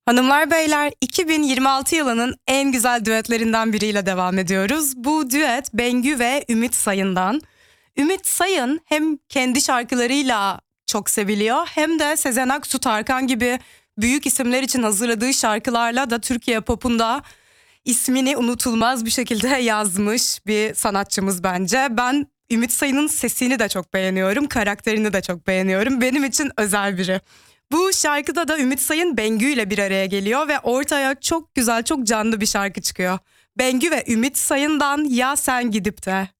Hanımlar beyler 2026 yılının en güzel düetlerinden biriyle devam ediyoruz. Bu düet Bengü ve Ümit Sayın'dan. Ümit Sayın hem kendi şarkılarıyla çok seviliyor hem de Sezen Aksu, Tarkan gibi büyük isimler için hazırladığı şarkılarla da Türkiye popunda ismini unutulmaz bir şekilde yazmış bir sanatçımız bence. Ben Ümit Sayın'ın sesini de çok beğeniyorum, karakterini de çok beğeniyorum. Benim için özel biri. Bu şarkıda da Ümit Sayın Bengü ile bir araya geliyor ve ortaya çok güzel, çok canlı bir şarkı çıkıyor. Bengü ve Ümit Sayın'dan Ya Sen Gidip De.